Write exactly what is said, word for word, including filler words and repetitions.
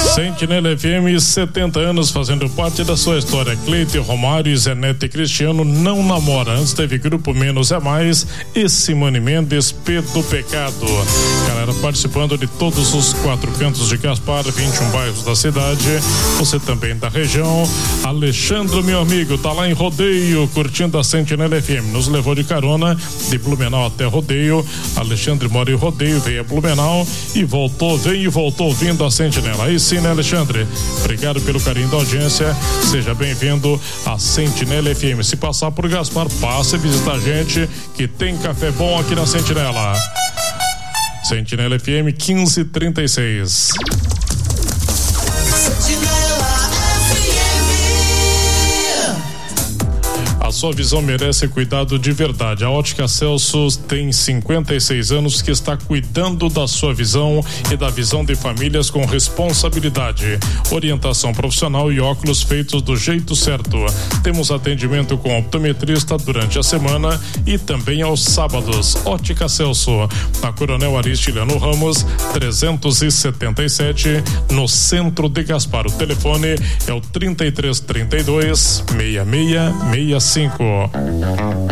Sentinela F M, setenta anos fazendo parte da sua história. Cleite, Romário, Zenete e Cristiano não namora. Antes teve Grupo Menos é Mais e Simone Mendes, P do Pecado. Galera participando de todos os quatro cantos de Gaspar, vinte e um bairros da cidade. Você também da região. Alexandre, meu amigo, tá lá em Rodeio, curtindo a Sentinela F M. Nos levou de carona de Blumenau até Rodeio. Alexandre mora em Rodeio, veio a Blumenau e voltou, veio e voltou vindo a Sentinela. Aí sim, né, Alexandre? Obrigado pelo carinho da audiência. Seja bem-vindo à Sentinela F M. Se passar por Gaspar, passe e visita a gente, que tem café bom aqui na Sentinela. Sentinela F M quinze trinta e seis. A sua visão merece cuidado de verdade. A Ótica Celso tem cinquenta e seis anos que está cuidando da sua visão e da visão de famílias com responsabilidade. Orientação profissional e óculos feitos do jeito certo. Temos atendimento com optometrista durante a semana e também aos sábados. Ótica Celso, na Coronel Aristiliano Ramos, trezentos e setenta e sete, no centro de Gaspar. O telefone é o trinta e três, trinta e dois, sessenta e seis sessenta e cinco.